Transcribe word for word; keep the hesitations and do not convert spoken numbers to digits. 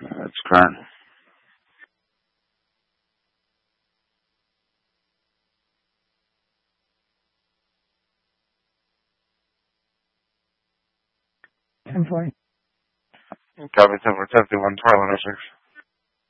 That's current. ten forty. Copy ten for fifty-one, twelve oh six.